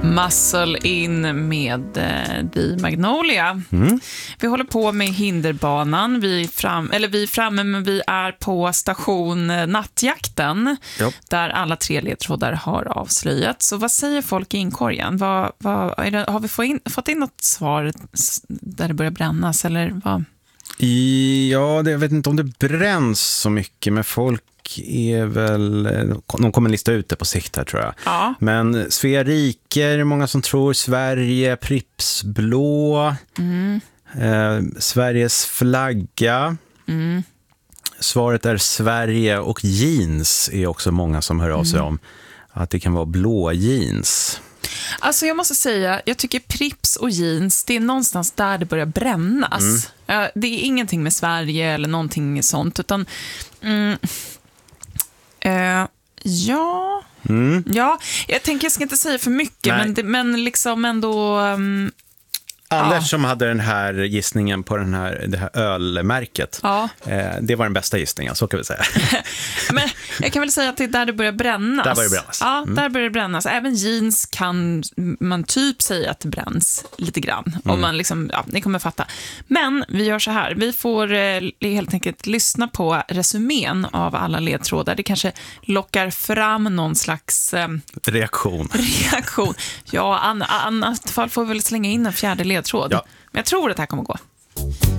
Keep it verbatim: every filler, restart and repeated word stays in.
Muscle in med eh, The Magnolia. Mm. Vi håller på med hinderbanan. Vi är, fram, eller vi är framme, men vi är på station eh, Nattjakten. Yep. Där alla tre ledtrådar har avslöjats. Så vad säger folk i inkorgen? Vad, vad, är det, har vi fått in, fått in något svar där det börjar brännas? Eller vad? Ja, det, jag vet inte om det bränns så mycket, men folk är väl, de kommer lista ut det på sikt här, tror jag. Ja. Men Svea Riker, många som tror, Sverige, Pripps blå, mm. eh, Sveriges flagga. Mm. Svaret är Sverige, och jeans är också många som hör av sig mm. om att det kan vara blå jeans. Alltså jag måste säga, jag tycker Pripps och jeans, det är någonstans där det börjar brännas. Mm. Det är ingenting med Sverige eller någonting sånt, utan mm, Uh, ja, mm. ja, jag tänker jag ska inte säga för mycket, men, det, men liksom ändå um, Anders ja. som hade den här gissningen på den här, det här ölmärket, ja. eh, det var den bästa gissningen, så kan vi säga. Men jag kan väl säga att det är där det börjar brännas. Där börjar det brännas. Ja, mm. där börjar det brännas. Även jeans kan man typ säga att det bränns lite grann. Mm. Om man liksom, ja, ni kommer fatta. Men vi gör så här, vi får eh, helt enkelt lyssna på resumén av alla ledtrådar. Det kanske lockar fram någon slags eh, reaktion. reaktion. Ja, an- annat fall får vi väl slänga in en fjärde ledtråd. Ja. Men jag tror att det här kommer gå.